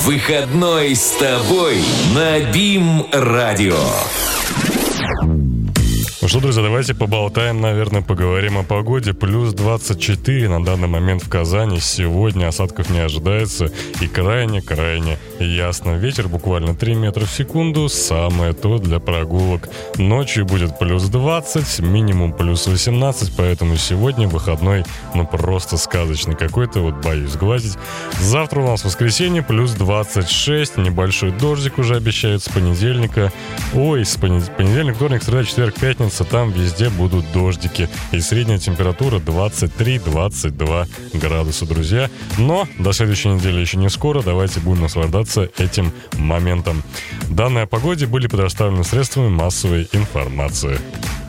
Выходной с тобой на БИМ-радио. Ну что, друзья, давайте поболтаем, наверное, поговорим о погоде. Плюс 24 на данный момент в Казани. Сегодня осадков не ожидается и крайне-крайне ясно. Ветер буквально 3 метра в секунду. Самое то для прогулок. Ночью будет плюс 20, минимум плюс 18, поэтому сегодня выходной, ну просто сказочный какой-то, вот боюсь глазить. Завтра у нас воскресенье, плюс 26, небольшой дождик уже обещают с понедельника. Ой, с понедельник, вторник, среда, четверг, пятница. Там везде будут дождики. И средняя температура 23-22 градуса, друзья. Но до следующей недели еще не скоро. Давайте будем наслаждаться этим моментом. Данные о погоде были предоставлены средствами массовой информации.